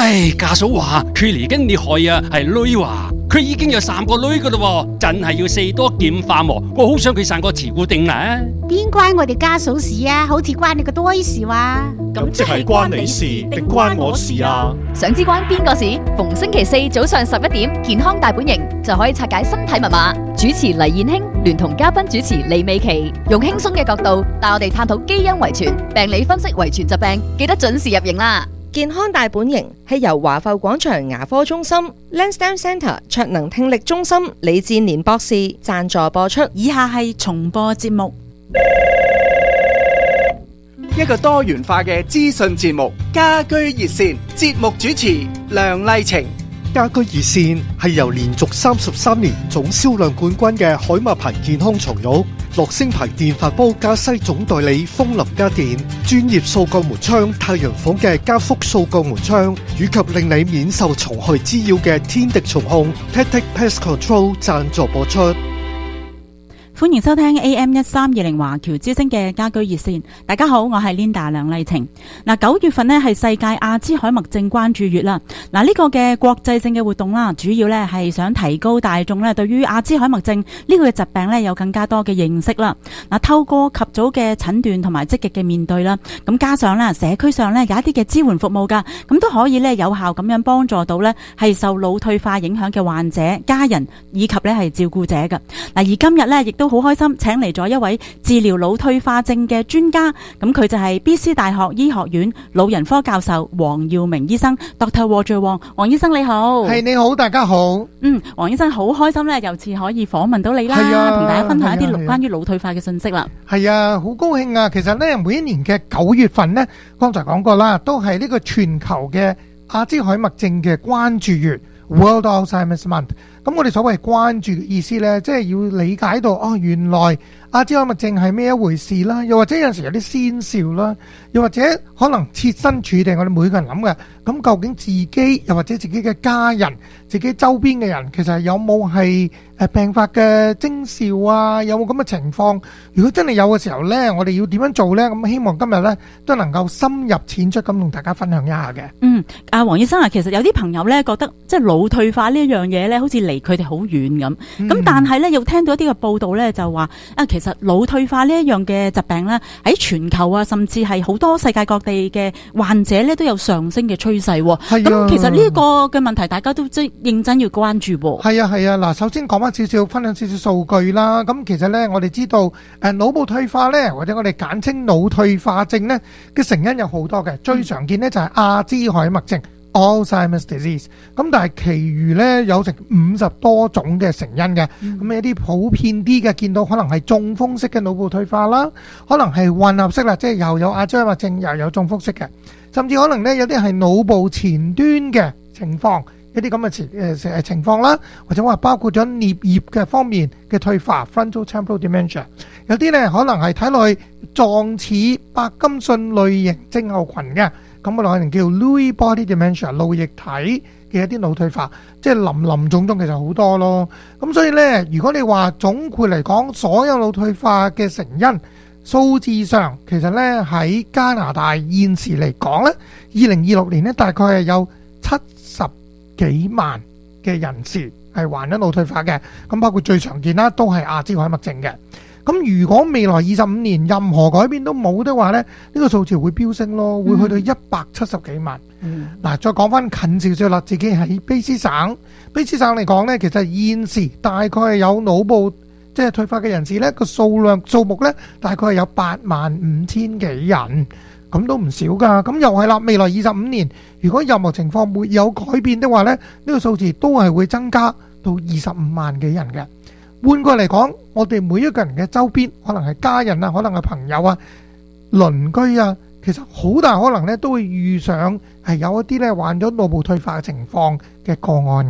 家嫂話佢嚟緊你害啊，係女話佢已經有3個女噶啦，真係要四多劍化喎。我好想佢生個慈姑定啦。 邊關我哋家嫂事啊？好似關你個多事話。 咁即係關你事定關我事啊？ 想知關邊個事？逢星期四早上11點，健康大本營就可以拆解身體密碼。主持黎燕卿聯同嘉賓主持李美琪，用輕鬆嘅角度帶我哋探討基因遺傳、病理分析遺傳疾病，記得準時入營啦！ 健康大本營係由華埠廣場牙科中心、Lansdowne Centre 卓能聽力中心李志年博士贊助播出。 以下係重播節目。 一個多元化嘅資訊節目，家居熱線，節目主持梁麗晴。 家居熱線係由連續33年總銷量冠軍嘅海馬牌健康床褥、樂聲牌電飯煲加西總代理風林家電、專業掃角門窗太陽房嘅加福掃角門窗，以及令你免受蟲害滋擾嘅天敵蟲控 Tactic Pest Control 贊助播出。 歡迎收聽 AM1320 華僑之聲嘅家居熱線。大家好，我係 Linda 梁麗晴。9月份呢係世界阿茲海默症關注月啦。呢個嘅國際性嘅活動啦，主要呢係想提高大眾呢對於阿茲海默症呢個嘅疾病呢有更加多嘅認識啦。透過及早嘅診斷同埋積極嘅面對啦，咁加上呢社區上呢有一啲嘅支援服務噶，咁都可以呢有效咁樣幫助到呢係受腦退化影響嘅患者、家人以及呢係照顧者噶。而今日呢亦都好開心，請嚟咗一位治療腦退化症嘅專家，咁佢就係 BC 大學醫學院老人科教授黃耀明醫生 Dr. Roger Wong。黃醫生你好。 係你好，大家好。 黃醫生好開心咧，又次可以訪問到你啦，同大家分享一啲關於腦退化嘅信息啦。 係啊，好高興啊！其實咧，每一年嘅9月份呢，剛才講過啦，都係呢個全球嘅阿茲海默症嘅關注月 （World Alzheimer's Month）。咁我哋所謂關注嘅意思呢，即係要理解到原來阿茲海默症係咩一回事啦，又或者有陣時有啲先兆啦，又或者可能設身處地我哋每個人諗嘅，咁究竟自己又或者自己嘅家人、自己周邊嘅人，其實有冇係病發嘅徵兆啊？有冇咁嘅情況？如果真係有嘅時候呢，我哋要點樣做呢？咁希望今日呢都能夠深入淺出咁同大家分享一下嘅。 黃醫生啊，其實有啲朋友呢覺得即係腦退化呢一樣嘢呢，好似離佢哋好遠咁。咁但係呢，又聽到一啲嘅報道呢，就話其實腦退化呢一樣嘅疾病呢，喺全球啊，甚至係好多世界各地嘅患者呢，都有上升嘅趨勢。咁其實呢個嘅問題，大家都即係認真要關注。 係啊，嗱，首先講翻少少，分享少少數據啦。咁其實呢，我哋知道腦部退化呢，或者我哋簡稱腦退化症呢嘅成因有好多嘅，最常見呢就係阿茲海默症 Alzheimer's disease。咁但係其餘呢，有成50多種嘅成因嘅。咁有啲普遍啲嘅，見到可能係中風式嘅腦部退化啦，可能係混合式啦，即係又有阿茲海默症又有中風式嘅，甚至可能呢，有啲係腦部前端嘅情況，一啲咁嘅情況啦，或者話包括咗顳葉嘅方面嘅退化 frontal temporal dementia， 有啲呢可能係睇落去狀似白金遜類型症候群嘅，咁我哋可能叫 Lewy body dementia 腦液體嘅一啲腦退化，即係林林總總其實好多咯。咁所以呢，如果你話總括嚟講，所有腦退化嘅成因數字上，其實呢喺加拿大現時嚟講呢，2026年呢大概係有70幾萬嘅人士係患咗腦退化嘅，咁包括最常見啦，都係阿茲海默症嘅。咁如果未來25年任何改變都冇的話呢，呢個數字會飆升咯，會去到170幾萬。嗱，再講翻近少少啦，自己喺卑斯省嚟講呢，其實現時大概係有腦部即係退化嘅人士呢個數目呢，大概係有85000幾人。咁都唔少噶，咁又係啦。未來25年，如果任何情況沒有改變的話呢，呢個數字都係會增加到25萬幾人嘅。換過嚟講，我哋每一個人嘅周邊，可能係家人啊，可能係朋友啊、鄰居啊，其實好大可能呢都會遇上係有一啲呢患咗腦部退化嘅情況嘅個案嘅。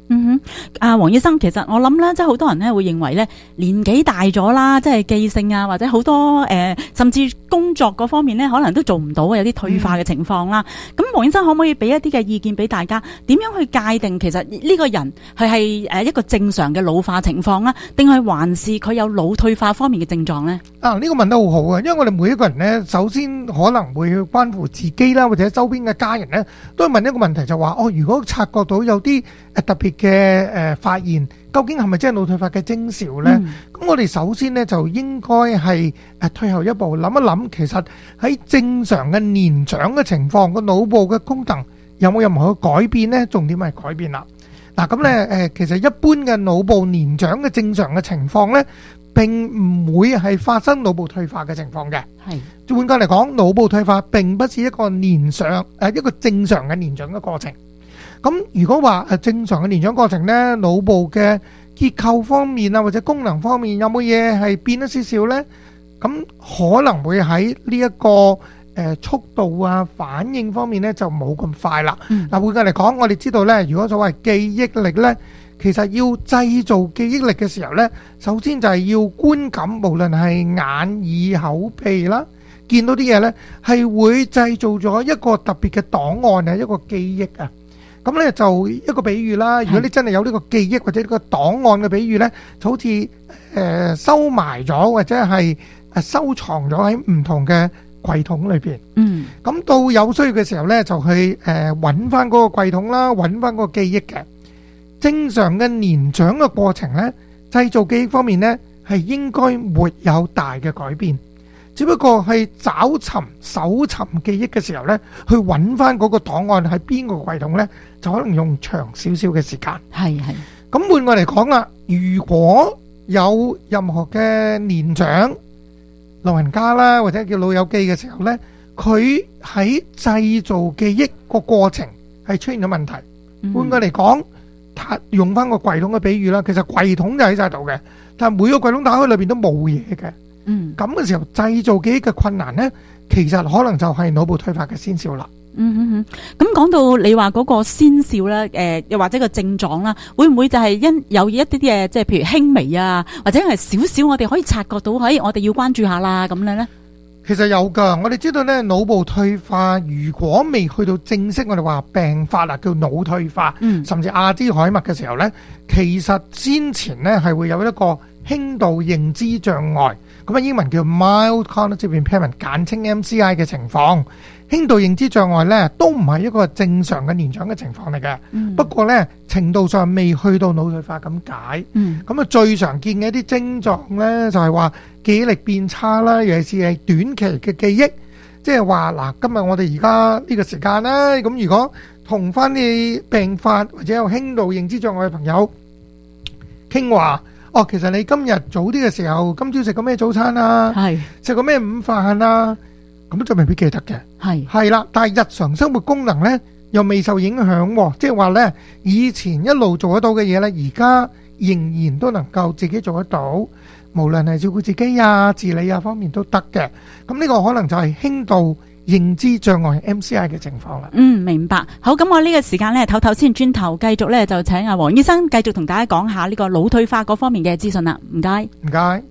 黃醫生，其實我諗咧，即係好多人咧會認為咧年紀大咗啦，即係記性啊，或者好多甚至工作嗰方面咧，可能都做唔到，有啲退化嘅情況啦。咁黃醫生可唔可以俾一啲嘅意見俾大家，點樣去界定其實呢個人佢係一個正常嘅老化情況啦，定係還是佢有腦退化方面嘅症狀咧？ 呢個問得好好啊，因為我哋每一個人咧，首先可能會關乎自己啦，或者周邊嘅家人咧，都會問一個問題，就話如果察覺到有啲特別嘅發現，究竟係咪真係腦退化嘅徵兆呢？咁我哋首先呢，就應該係退後一步，諗一諗，其實喺正常嘅年長嘅情況，個腦部嘅功能有冇任何嘅改變呢？重點係改變啦。嗱，咁咧其實一般嘅腦部年長嘅正常嘅情況呢，並唔會係發生腦部退化嘅情況嘅。係換句嚟講，腦部退化並不是一個一個正常嘅年長嘅過程。咁如果話正常嘅年長過程呢，腦部嘅結構方面啊，或者功能方面有冇嘢係變咗少少呢？咁可能會喺呢一個速度啊、反應方面呢，就冇咁快啦。嗱，換句嚟講，我哋知道呢，如果所謂記憶力呢，其實要製造記憶力嘅時候呢，首先就係要觀感，無論係眼、耳、口、鼻啦，見到啲嘢呢，係會製造咗一個特別嘅檔案啊，一個記憶啊。咁咧就一個比喻啦，如果你真係有呢個記憶或者呢個檔案嘅比喻呢，就好似收埋咗或者係收藏咗喺唔同嘅櫃桶裏邊。咁到有需要嘅時候呢，就去揾翻嗰個櫃桶啦，揾翻嗰個記憶嘅。正常嘅年長嘅過程呢，製造記憶方面呢，係應該沒有大嘅改變。只不過係搜尋記憶嘅時候呢，去揾翻嗰個檔案喺邊個櫃桶呢，就可能用長少少嘅時間。係。咁換我嚟講啦，如果有任何嘅年長老人家啦，或者叫老友記嘅時候呢，佢喺製造記憶個過程係出現咗問題。換我嚟講，用翻個櫃桶嘅比喻啦，其實櫃桶就喺晒度嘅，但係每個櫃桶打開裏邊都冇嘢嘅。咁嘅時候製造記憶嘅困難呢，其實可能就係腦部退化嘅先兆啦。 咁講到你話嗰個先兆咧，又或者個症狀啦，會唔會就係因有一啲嘅，即係譬如輕微啊，或者係少少我哋可以察覺到，我哋要關注下啦咁樣咧？ 其實有噶，我哋知道咧，腦部退化如果未去到正式我哋話病發啦，叫腦退化，甚至阿茲海默嘅時候呢，其實先前呢係會有一個輕度認知障礙，咁英文叫 mild cognitive impairment， 簡稱 MCI 嘅情況。輕度認知障礙呢都唔係一個正常嘅年長嘅情況嚟嘅，不過呢程度上未去到腦退化咁解。咁最常見嘅一啲症狀呢就係話記憶力變差啦，尤其是係短期嘅記憶，即係話嗱，今日我哋而家呢個時間啦，咁如果同翻啲病發或者有輕度認知障礙嘅朋友傾話，其實你今日早啲嘅時候，今朝食過咩早餐啊？食過咩午飯啊？咁就未必記得嘅。係啦，但係日常生活功能呢又未受影響，即係話呢以前一路做得到嘅嘢呢，而家仍然都能夠自己做得到，無論係照顧自己啊、自理啊方面都得嘅。咁呢個可能就係輕度認知障礙 MCI 嘅情況啦。 明白。好，咁我呢個時間呢，唞唞先，轉頭繼續呢，就請阿黃醫生繼續同大家講下呢個腦退化嗰方面嘅資訊啦。唔該， 唔該。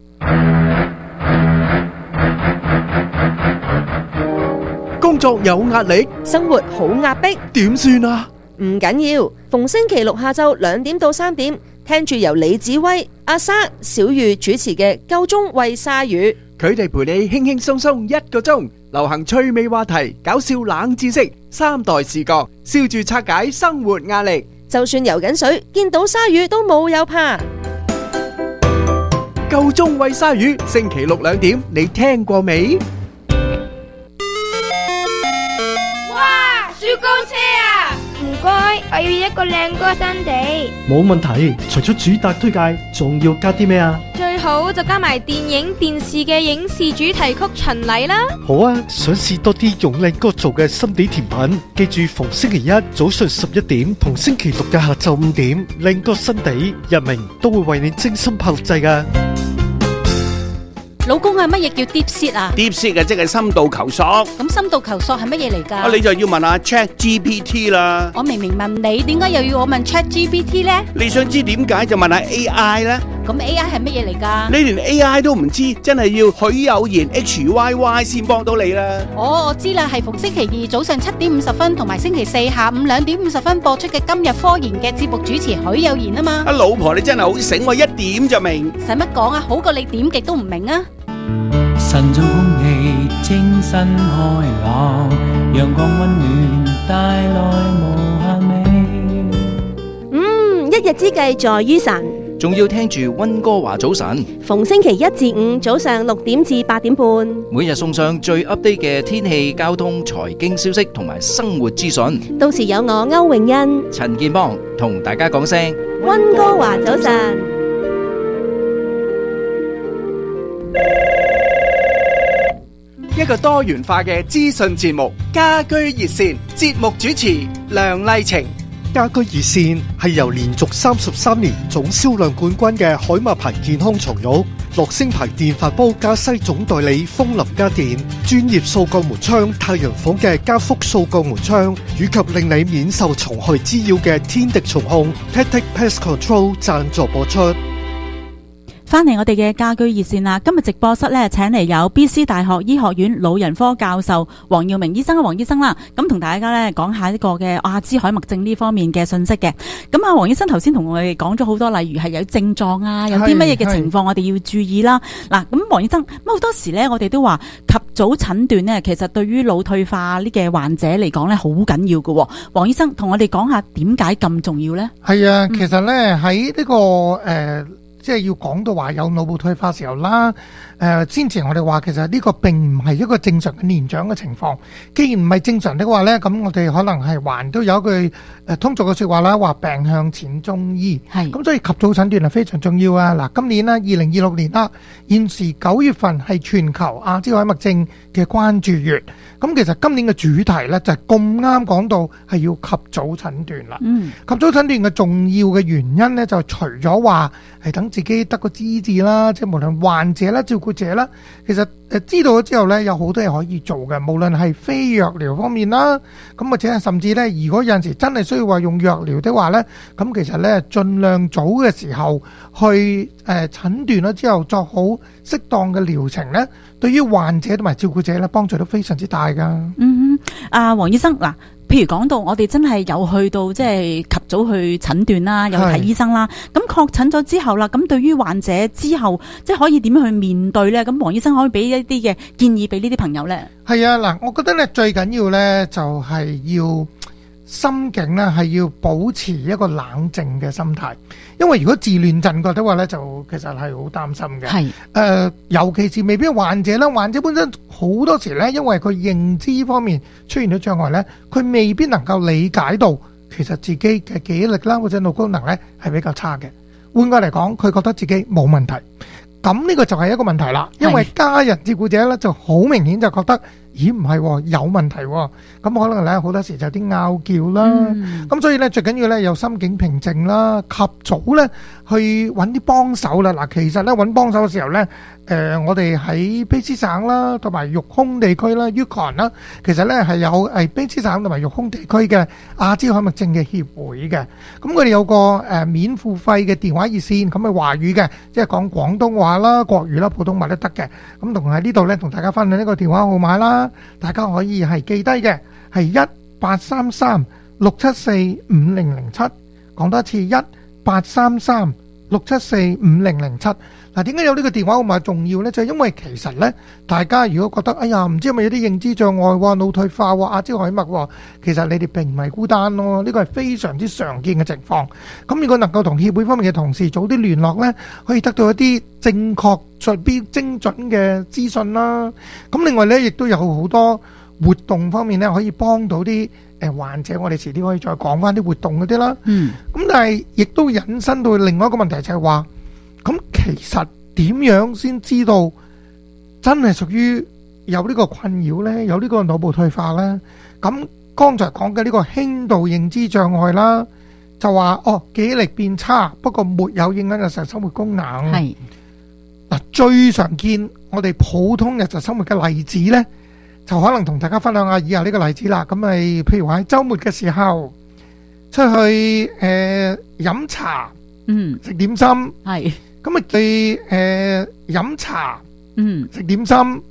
工作有壓力， 生活好壓迫， 點算啊？ 唔緊要，逢星期六下晝2點到3點，聽住由李子威、阿莎、小玉主持嘅夠鐘喂鯊魚， 佢哋陪你輕輕鬆鬆1個鐘，流行趣味話題、搞笑冷知識、3代視角，笑住拆解生活壓力。 就算游緊水，見到鯊魚都冇有怕。 夠鐘喂鯊魚，星期六2點，你聽過未？ 雪糕車啊！唔該，我要一個靚歌新地。 冇問題，除咗主打推介，仲要加啲咩啊？ 最好就加埋電影、電視嘅影視主題曲巡禮啦。 好啊，想試多啲用靚歌做嘅心地甜品，記住逢星期一早上11點同星期六嘅下晝5點，靚歌新地日明都會為你精心拍錄製㗎。 老公啊，乜嘢叫 deep seat 啊？ Deep seat 即係深度求索。 咁深度求索係乜嘢嚟㗎？ 你就要問下 ChatGPT 啦。 我明明問你，點解又要我問 ChatGPT 呢？ 你想知點解就問下 AI 啦。 咁 AI 係乜嘢嚟㗎？ 你連 AI 都唔知，真係要許有賢 HYY 先幫到你啦。 我知啦，係逢星期二早上7:50同埋星期四下午2:50播出嘅今日科研嘅節目主持許有賢啊嘛。 老婆你真係好醒，我一點就明。 使乜講啊？好過你點極都唔明啊！ 晨早空氣清新開朗，陽光溫暖帶來無限美。 一日之計在於晨， 仲要聽住溫哥華早晨， 逢星期1至5早上6點至8點半， 每日送上最 update 嘅天氣、交通、財經消息同埋生活資訊。 到時有我歐永欣、 陳建邦同大家講聲溫哥華早晨。 一個多元化嘅資訊節目，家居熱線，節目主持梁麗晴。 家居熱線係由連續33年總銷量冠軍嘅海馬牌健康床褥、樂聲牌電飯煲加西總代理風林家電、專業掃角門窗太陽房嘅加福掃角門窗，以及令你免受蟲害滋擾嘅天敵蟲控 Tactic Pest Control 贊助播出。 翻嚟我哋嘅家居熱線啦，今日直播室咧請嚟有 BC 大學醫學院老人科教授黃耀明醫生黃醫生啦，咁同大家咧講下呢個嘅阿茲海默症呢方面嘅信息嘅。咁啊，黃醫生頭先同我哋講咗好多，例如係有症狀啊，有啲乜嘢嘅情況我哋要注意啦。嗱，咁黃醫生，咁好多時咧我哋都話及早診斷咧，其實對於腦退化呢嘅患者嚟講咧好緊要嘅。黃醫生同我哋講下點解咁重要咧？ 係啊，其實咧喺呢個即係要講到話有腦部退化時候啦，先前我哋話其實呢個並唔係一個正常嘅年長嘅情況。既然唔係正常的話呢，咁我哋可能係還都有一句通俗嘅說話啦，話病向淺中醫。係咁，所以及早診斷係非常重要啊！嗱，今年啦，2026年啦，現時9月份係全球阿茲海默症嘅關注月。咁其實今年嘅主題呢，就係咁啱講到係要及早診斷啦。及早診斷嘅重要嘅原因呢，就除咗話係等自己得個資治啦，即係無論患者啦、照顧者啦，其實知道咗之後呢，有好多嘢可以做嘅，無論係非藥療方面啦，咁或者係甚至呢，如果有陣時真係需要話用藥療的話呢，咁其實呢，盡量早嘅時候去診斷咗之後，作好適當嘅療程呢，對於患者同埋照顧者呢，幫助都非常之大噶。 黃醫生嗱。譬如講到我哋真係有去到即係及早去診斷啦，有去睇醫生啦，咁確診咗之後啦，咁對於患者之後即係可以點樣去面對呢？咁黃醫生可以俾一啲嘅建議俾呢啲朋友呢？係啊，嗱，我覺得呢最緊要呢就係要心境呢係要保持一個冷靜嘅心態，因為如果自亂陣腳的話呢，就其實係好擔心嘅。係尤其是未必患者啦，患者本身好多時呢，因為佢認知方面出現咗障礙呢，佢未必能夠理解到其實自己嘅記憶力啦或者腦功能呢係比較差嘅。換句嚟講，佢覺得自己冇問題，咁呢個就係一個問題啦。因為家人照顧者呢就好明顯就覺得，咦唔係喎，有問題喎，咁可能咧好多時就有啲拗撬啦。咁所以咧最緊要咧有心境平靜啦，及早咧去揾啲幫手啦。嗱，其實咧揾幫手嘅時候咧，我哋喺卑詩省啦，同埋育空地區啦 Yukon 啦，其實咧係有卑詩省同埋育空地區嘅阿茲海默症嘅協會嘅。咁佢哋有個免付費嘅電話熱線，咁係華語嘅，即係講廣東話啦、國語啦、普通話都得嘅。咁同喺呢度咧同大家分享呢個電話號碼啦。大家可以係記低嘅，係1833-674-5007，講多一次1833-674-5007。嗱，點解有呢個電話號碼重要呢？就係因為其實呢，大家如果覺得哎呀唔知係咪有啲認知障礙喎、腦退化喎、阿茲海默喎，其實你哋並唔係孤單咯，呢個係非常之常見嘅情況。咁如果能夠同協會方面嘅同事早啲聯絡呢，可以得到一啲正確、精準嘅資訊啦。咁另外呢，亦都有好多活動方面呢，可以幫到啲患者。我哋遲啲可以再講翻啲活動嗰啲啦。咁但係亦都引申到另外一個問題，就係話，咁其實點樣先知道真係屬於有呢個困擾呢？有呢個腦部退化呢？咁剛才講嘅呢個輕度認知障礙啦，就話記憶力變差，不過沒有影響日常生活功能。係嗱， 最常見我哋普通日常生活嘅例子呢，就可能同大家分享下以下呢個例子啦。咁咪譬如話喺週末嘅時候出去飲茶，食點心， 係咁咪飲茶，食點心。